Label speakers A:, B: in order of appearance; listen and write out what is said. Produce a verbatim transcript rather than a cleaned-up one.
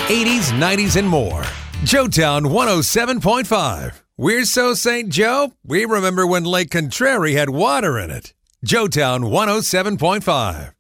A: eighties, nineties, and more. Joetown one oh seven point five. We're so Saint Joe, we remember when Lake Contrary had water in it. Joetown one oh seven point five.